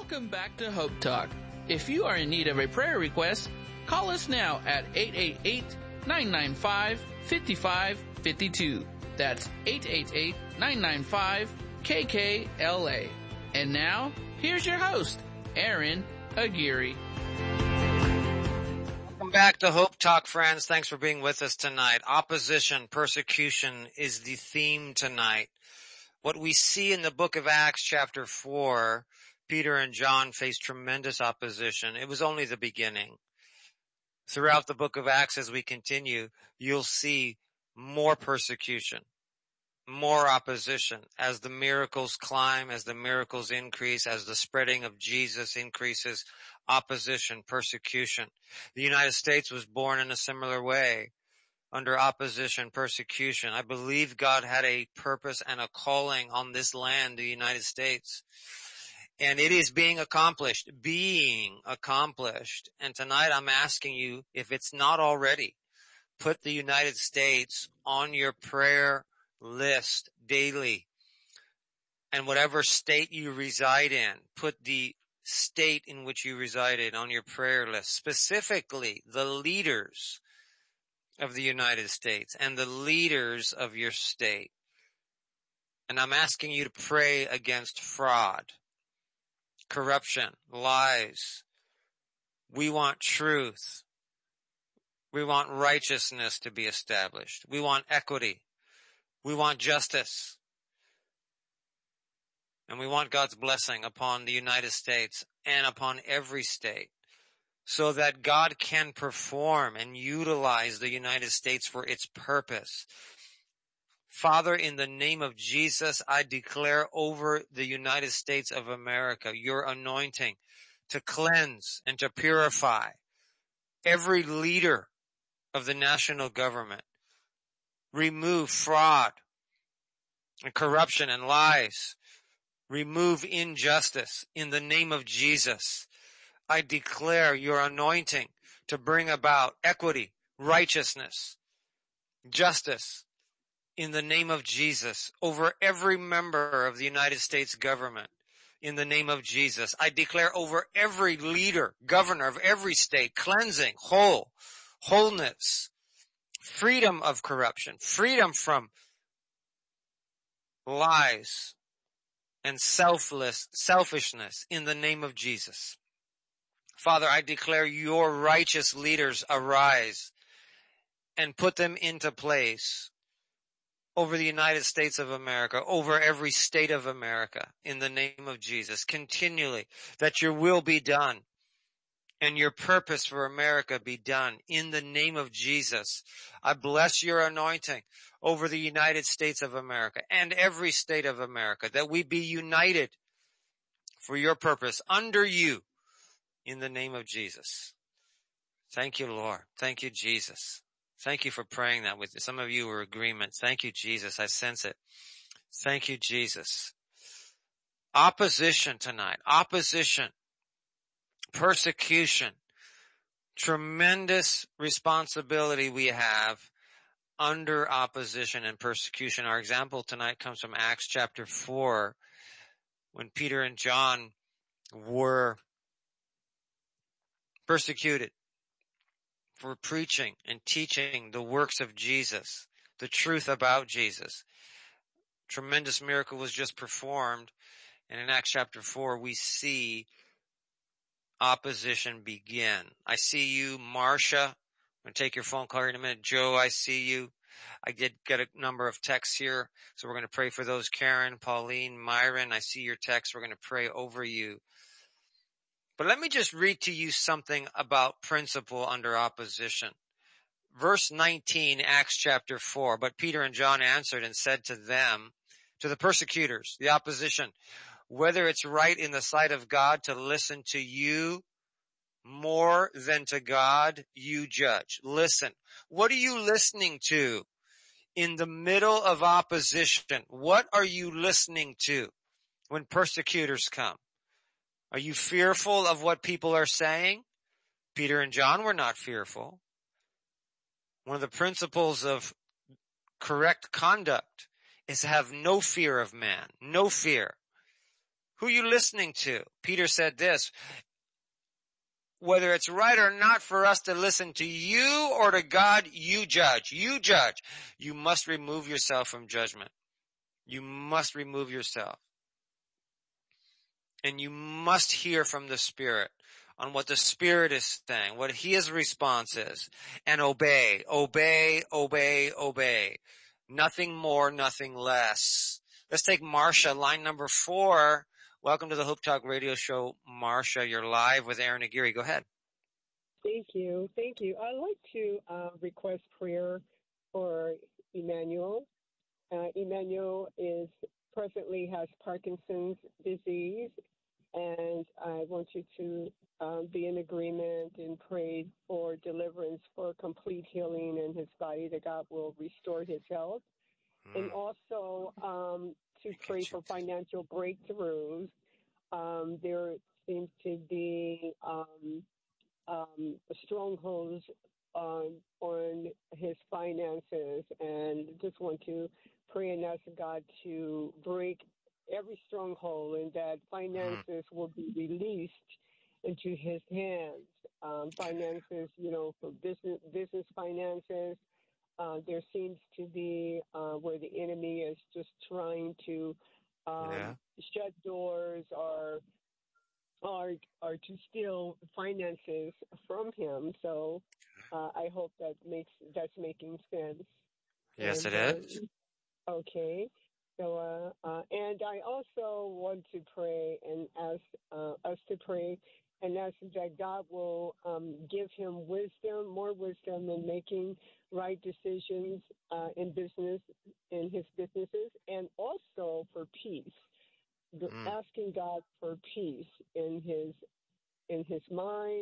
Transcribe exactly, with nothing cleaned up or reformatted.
Welcome back to Hope Talk. If you are in need of a prayer request, call us now at eight eight eight, nine nine five, five five five two. That's eight eight eight, nine nine five, K K L A. And now, here's your host, Aaron Aguirre. Welcome back to Hope Talk, friends. Thanks for being with us tonight. Opposition, persecution is the theme tonight. What we see in the book of Acts chapter four, Peter and John faced tremendous opposition. It was only the beginning. Throughout the book of Acts, as we continue, you'll see more persecution, more opposition as the miracles climb, as the miracles increase, as the spreading of Jesus increases, opposition, persecution. The United States was born in a similar way, under opposition, persecution. I believe God had a purpose and a calling on this land, the United States. And it is being accomplished, being accomplished. And tonight I'm asking you, if it's not already, put the United States on your prayer list daily. And whatever state you reside in, put the state in which you reside in on your prayer list. Specifically, the leaders of the United States and the leaders of your state. And I'm asking you to pray against fraud, corruption, lies. We want truth. We want righteousness to be established. We want equity. We want justice. And we want God's blessing upon the United States and upon every state, so that God can perform and utilize the United States for its purpose. Father, in the name of Jesus, I declare over the United States of America your anointing to cleanse and to purify every leader of the national government. Remove fraud and corruption and lies. Remove injustice in the name of Jesus. I declare your anointing to bring about equity, righteousness, justice in the name of Jesus over every member of the United States government. In the name of Jesus, I declare over every leader, governor of every state, cleansing, whole, wholeness, freedom of corruption, freedom from lies and selfless, selfishness in the name of Jesus. Father, I declare your righteous leaders arise and put them into place over the United States of America, over every state of America, in the name of Jesus, continually, that your will be done and your purpose for America be done in the name of Jesus. I bless your anointing over the United States of America and every state of America, that we be united for your purpose under you in the name of Jesus. Thank you, Lord. Thank you, Jesus. Thank you for praying that with some of you were agreement. Thank you, Jesus. I sense it. Thank you, Jesus. Opposition tonight. Opposition. Persecution. Tremendous responsibility we have under opposition and persecution. Our example tonight comes from Acts chapter four, when Peter and John were persecuted for preaching and teaching the works of Jesus, the truth about Jesus. Tremendous miracle was just performed. And in Acts chapter four, we see opposition begin. I see you, Marcia. I'm going to take your phone call here in a minute. Joe, I see you. I did get a number of texts here, so we're going to pray for those. Karen, Pauline, Myron, I see your text. We're going to pray over you. But let me just read to you something about principle under opposition. Verse nineteen, Acts chapter four, but Peter and John answered and said to them, to the persecutors, the opposition, whether it's right in the sight of God to listen to you more than to God, you judge. Listen. What are you listening to in the middle of opposition? What are you listening to when persecutors come? Are you fearful of what people are saying? Peter and John were not fearful. One of the principles of correct conduct is to have no fear of man, no fear. Who are you listening to? Peter said this, whether it's right or not for us to listen to you or to God, you judge. You judge. You must remove yourself from judgment. You must remove yourself. And you must hear from the Spirit on what the Spirit is saying, what His response is, and obey, obey, obey, obey. Nothing more, nothing less. Let's take Marcia, line number four. Welcome to the Hope Talk Radio Show, Marcia. You're live with Aaron Aguirre. Go ahead. Thank you. Thank you. I'd like to uh, request prayer for Emmanuel. Uh, Emmanuel is presently has Parkinson's disease, and I want you to um, be in agreement and pray for deliverance, for complete healing in his body, that God will restore his health. Mm. And also um, to pray for financial breakthroughs. Um, there seems to be um, um, strongholds on, on his finances, and just want to pray and ask God to break every stronghold, and that finances will be released into his hands. Um, finances, you know, for business business finances. Uh, there seems to be uh, where the enemy is just trying to um, yeah. shut doors or or or to steal finances from him. So uh, I hope that makes that's making sense. Yes, and, it is. Uh, okay. So, uh, uh, and I also want to pray and ask uh, us to pray and ask that God will um, give him wisdom, more wisdom in making right decisions uh, in business, in his businesses, and also for peace. Mm. Asking God for peace in his in his mind.